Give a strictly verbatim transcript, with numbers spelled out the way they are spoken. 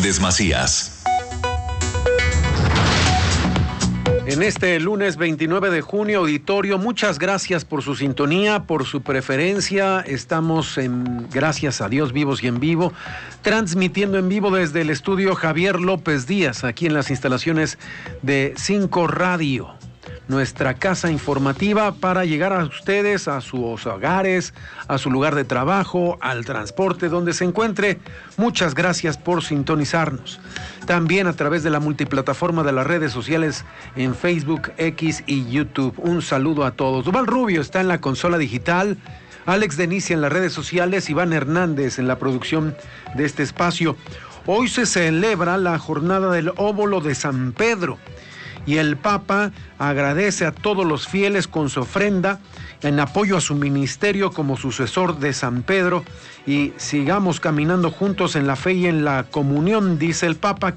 Hernández Macías. En este lunes veintinueve de junio, auditorio, muchas gracias por su sintonía, por su preferencia. Estamos en, gracias a Dios, vivos y en vivo, transmitiendo en vivo desde el estudio Javier López Díaz, aquí en las instalaciones de Cinco Radio, nuestra casa informativa para llegar a ustedes, a sus hogares, a su lugar de trabajo, al transporte, donde se encuentre. Muchas gracias por sintonizarnos. También a través de la multiplataforma de las redes sociales en Facebook, X y YouTube. Un saludo a todos. Duval Rubio está en la consola digital, Alex Denicia en las redes sociales, Iván Hernández en la producción de este espacio. Hoy se celebra la jornada del óbolo de San Pedro y el Papa agradece a todos los fieles con su ofrenda en apoyo a su ministerio como sucesor de San Pedro, y sigamos caminando juntos en la fe y en la comunión, dice el Papa.